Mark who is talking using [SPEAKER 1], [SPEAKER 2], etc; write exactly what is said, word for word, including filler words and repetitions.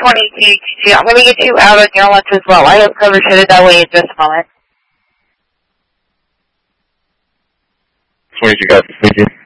[SPEAKER 1] twenty-two. I'm going to get you out on your lunch as well. I have coverage headed that way in just a moment.
[SPEAKER 2] twenty-two, guys. Thank you.